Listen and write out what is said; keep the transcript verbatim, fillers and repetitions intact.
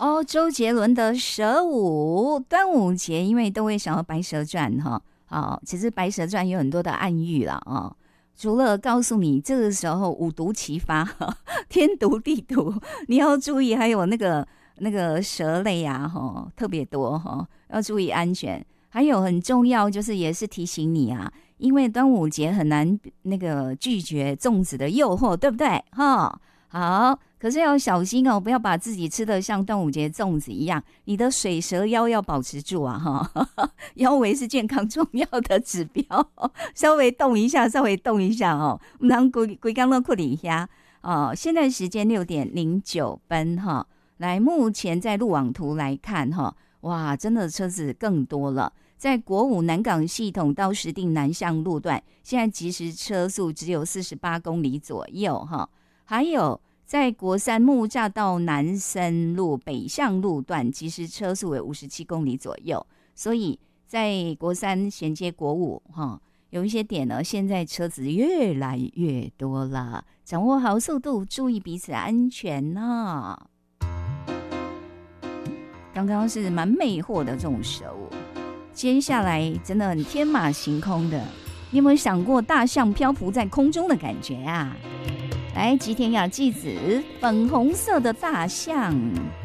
哦，周杰伦的蛇舞，端午节因为都会想要白蛇传哈，哦，其实白蛇传有很多的暗喻啦哦，除了告诉你这个时候五毒齐发，天毒地毒，你要注意，还有那个那个蛇类啊哈，特别多哈，要注意安全。还有很重要就是也是提醒你啊，因为端午节很难那个拒绝粽子的诱惑，对不对哈？好，可是要小心哦，不要把自己吃得像端午节粽子一样，你的水蛇腰要保持住啊哈，腰围是健康重要的指标，稍微动一下，稍微动一下哦，不然规规刚都困一下哦。现在时间六点零九分哈，来，目前在路网图来看哈，哇，真的车子更多了。在国五南港系统到石碇南向路段，现在即时车速只有四十八公里左右哈。还有在国三木栅到南深路北向路段，即时车速为五十七公里左右。所以在国三衔接国五哈，有一些点呢，现在车子越来越多了，掌握好速度，注意彼此安全啊。刚刚是蛮魅惑的这种蛇舞。接下来真的很天马行空的，你有没有想过大象漂浮在空中的感觉啊？来，吉田雅纪子，粉红色的大象。